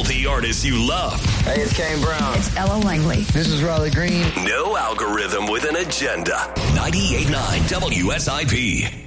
all the artists you love. Hey, it's Kane Brown. It's Ella Langley. This is Riley Green. No algorithm with an agenda. 98.9 WSIP.